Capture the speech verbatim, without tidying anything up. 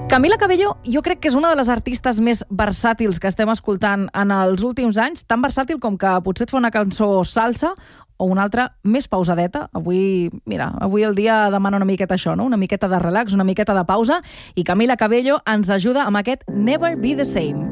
Camila Cabello jo crec que és una de les artistes més versàtils que estem escoltant en els últims anys, tan versàtil com que potser et fa una cançó salsa o una altra més pausadeta. Avui, mira, avui el dia demana una miqueta això, no? Una miqueta de relax, una miqueta de pausa, i Camila Cabello ens ajuda amb aquest Never Be The Same.